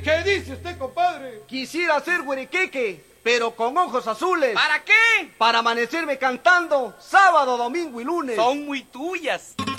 ¿Qué dice usted, compadre? Quisiera ser hueriqueque, pero con ojos azules. ¿Para qué? Para amanecerme cantando sábado, domingo y lunes. Son muy tuyas.